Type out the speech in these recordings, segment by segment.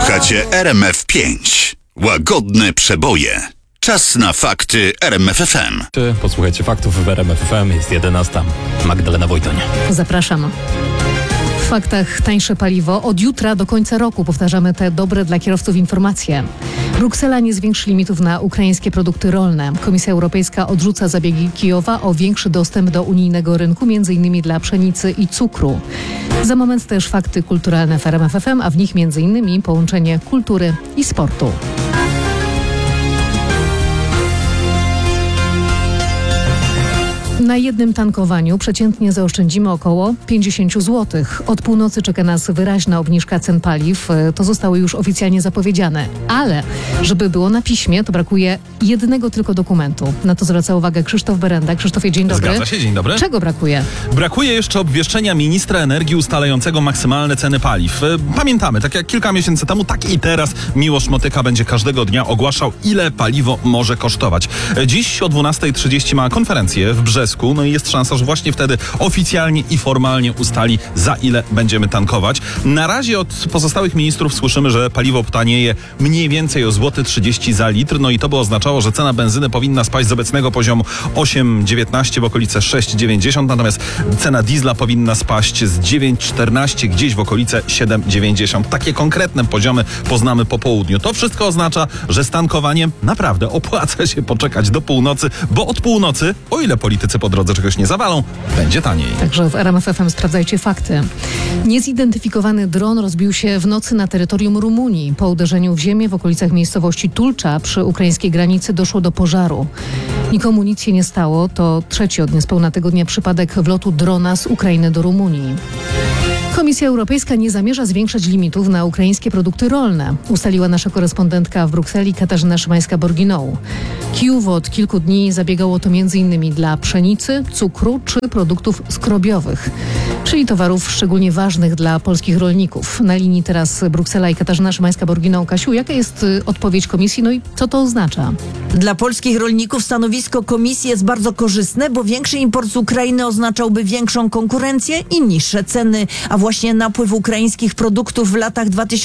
Słuchacie RMF5. Łagodne przeboje. Czas na fakty RMF FM. Posłuchajcie faktów w RMF FM. Jest 11. Magdalena Wojtoń. Zapraszam. W faktach tańsze paliwo od jutra do końca roku. Powtarzamy te dobre dla kierowców informacje. Bruksela nie zwiększy limitów na ukraińskie produkty rolne. Komisja Europejska odrzuca zabiegi Kijowa o większy dostęp do unijnego rynku, m.in. dla pszenicy i cukru. Za moment też fakty kulturalne w RMF FM, a w nich m.in. połączenie kultury i sportu. Na jednym tankowaniu przeciętnie zaoszczędzimy około 50 zł. Od północy czeka nas wyraźna obniżka cen paliw. To zostało już oficjalnie zapowiedziane. Ale żeby było na piśmie, to brakuje jednego tylko dokumentu. Na to zwraca uwagę Krzysztof Berenda. Krzysztofie, dzień dobry. Zgadza się, dzień dobry. Czego brakuje? Brakuje jeszcze obwieszczenia ministra energii ustalającego maksymalne ceny paliw. Pamiętamy, tak jak kilka miesięcy temu, tak i teraz Miłosz Motyka będzie każdego dnia ogłaszał, ile paliwo może kosztować. Dziś o 12:30 ma konferencję w Brzesku. No i jest szansa, że właśnie wtedy oficjalnie i formalnie ustali, za ile będziemy tankować. Na razie od pozostałych ministrów słyszymy, że paliwo tanieje mniej więcej o 0,30 zł za litr. No i to by oznaczało, że cena benzyny powinna spaść z obecnego poziomu 8,19 w okolice 6,90. Natomiast cena diesla powinna spaść z 9,14 gdzieś w okolice 7,90. Takie konkretne poziomy poznamy po południu. To wszystko oznacza, że z tankowaniem naprawdę opłaca się poczekać do północy, bo od północy, o ile politycy po drodze czegoś nie zawalą, będzie taniej. Także w RMF FM sprawdzajcie fakty. Niezidentyfikowany dron rozbił się w nocy na terytorium Rumunii. Po uderzeniu w ziemię w okolicach miejscowości Tulcza przy ukraińskiej granicy doszło do pożaru. Nikomu nic się nie stało. To trzeci od niespełna tygodnia przypadek wlotu drona z Ukrainy do Rumunii. Komisja Europejska nie zamierza zwiększać limitów na ukraińskie produkty rolne, ustaliła nasza korespondentka w Brukseli Katarzyna Szymańska-Borginou. Kijów od kilku dni zabiegało to m.in. dla pszenicy, cukru czy produktów skrobiowych, czyli towarów szczególnie ważnych dla polskich rolników. Na linii teraz Bruksela i Katarzyna Szymańska-Borginou. Kasiu, jaka jest odpowiedź Komisji, no i co to oznacza? Dla polskich rolników stanowisko Komisji jest bardzo korzystne, bo większy import z Ukrainy oznaczałby większą konkurencję i niższe ceny, a właśnie napływ ukraińskich produktów w latach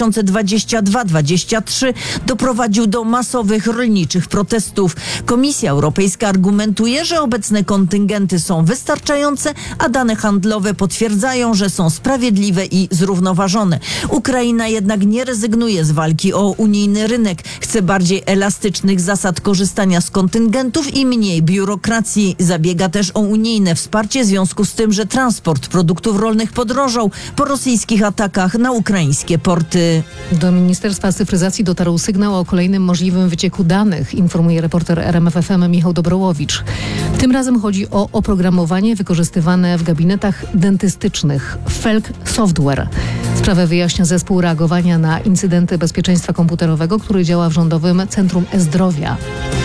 2022-2023 doprowadził do masowych rolniczych protestów. Komisja Europejska argumentuje, że obecne kontyngenty są wystarczające, a dane handlowe potwierdzają, że są sprawiedliwe i zrównoważone. Ukraina jednak nie rezygnuje z walki o unijny rynek. Chce bardziej elastycznych zasad korzystania z kontyngentów i mniej biurokracji. Zabiega też o unijne wsparcie w związku z tym, że transport produktów rolnych podrożał po rosyjskich atakach na ukraińskie porty. Do Ministerstwa Cyfryzacji dotarł sygnał o kolejnym możliwym wycieku danych, informuje reporter RMF FM Michał Dobrołowicz. Tym razem chodzi o oprogramowanie wykorzystywane w gabinetach dentystycznych Felk Software. Sprawę wyjaśnia zespół reagowania na incydenty bezpieczeństwa komputerowego, który działa w Rządowym Centrum E-Zdrowia.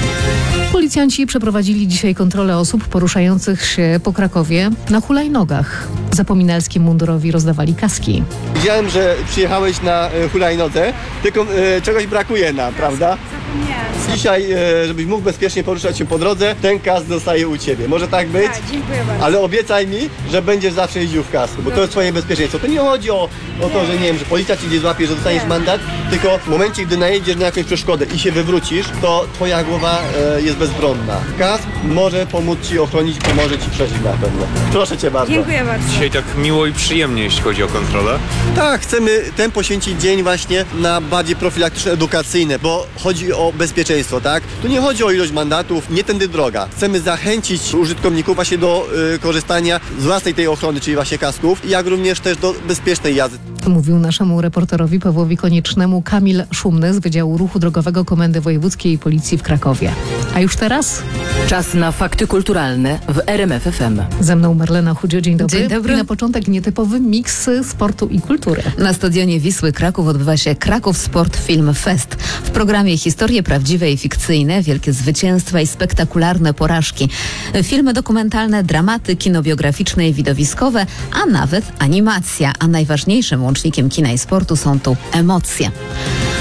Policjanci przeprowadzili dzisiaj kontrolę osób poruszających się po Krakowie na hulajnogach. Zapominalskim mundurowi rozdawali kaski. Widziałem, że przyjechałeś na hulajnodze, tylko czegoś brakuje nam, prawda? Dzisiaj, żebyś mógł bezpiecznie poruszać się po drodze, ten kask zostaje u Ciebie. Może tak być? Tak, dziękuję bardzo. Ale obiecaj mi, że będziesz zawsze jeździł w kasku, bo to jest Twoje bezpieczeństwo. To nie chodzi o to, że nie wiem, że policja Cię nie złapie, że dostaniesz mandat, tylko w momencie, gdy najedziesz na jakąś przeszkodę i się wywrócisz, to Twoja głowa jest bezbronna. Kask może pomóc Ci ochronić, pomoże Ci przeżyć na pewno. Proszę Cię bardzo. Dziękuję bardzo. Dzisiaj tak miło i przyjemnie, jeśli chodzi o kontrolę. Tak, chcemy ten poświęcić dzień właśnie na bardziej profilaktyczne, edukacyjne, bo chodzi o bezpieczeństwo, tak? Tu nie chodzi o ilość mandatów, nie tędy droga. Chcemy zachęcić użytkowników właśnie do korzystania z własnej tej ochrony, czyli właśnie kasków, jak również też do bezpiecznej jazdy. Mówił naszemu reporterowi Pawłowi Koniecznemu Kamil Szumny z Wydziału Ruchu Drogowego Komendy Wojewódzkiej Policji w Krakowie. A już teraz? Czas na fakty kulturalne w RMF FM. Ze mną Marlena Chudzio, dzień dobry. Dzień dobry. I na początek nietypowy miks sportu i kultury. Na stadionie Wisły Kraków odbywa się Kraków Sport Film Fest. W programie historie prawdziwe i fikcyjne, wielkie zwycięstwa i spektakularne porażki. Filmy dokumentalne, dramaty, kino biograficzne i widowiskowe, a nawet animacja. A najważniejszym łącznikiem kina i sportu są tu emocje.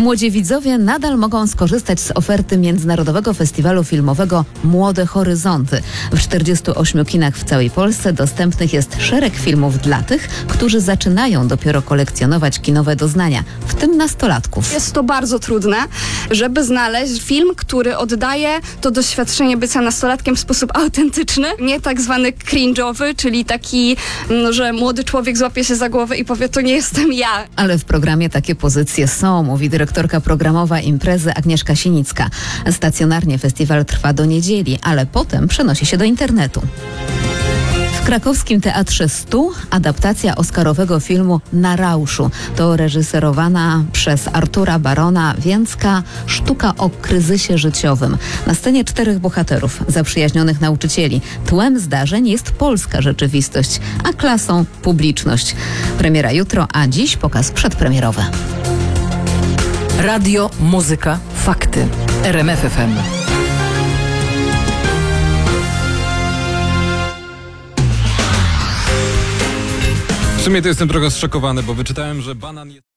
Młodzi widzowie nadal mogą skorzystać z oferty Międzynarodowego Festiwalu Filmowego Młode Horyzonty. W 48 kinach w całej Polsce dostępnych jest szereg filmów dla tych, którzy zaczynają dopiero kolekcjonować kinowe doznania, w tym nastolatków. Jest to bardzo trudne, żeby znaleźć film, który oddaje to doświadczenie bycia nastolatkiem w sposób autentyczny, nie tak zwany cringe'owy, czyli taki, że młody człowiek złapie się za głowę i powie, to nie jestem ja. Ale w programie takie pozycje są, mówi dyrektorka programowa imprezy Agnieszka Sinicka. Stacjonarnie festiwal trwa do niedzieli, ale potem przenosi się do internetu. W krakowskim Teatrze Stu adaptacja oscarowego filmu Na rauszu. To reżyserowana przez Artura Barona Więcka sztuka o kryzysie życiowym. Na scenie 4 bohaterów, zaprzyjaźnionych nauczycieli. Tłem zdarzeń jest polska rzeczywistość, a klasą publiczność. Premiera jutro, a dziś pokaz przedpremierowy. Radio, muzyka, fakty. RMF FM. W sumie to jestem trochę zszokowany, bo wyczytałem, że banan jest...